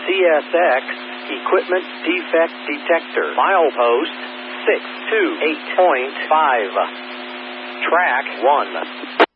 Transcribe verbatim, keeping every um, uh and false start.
S X Equipment Defect Detector. Milepost six two eight point five. Track one.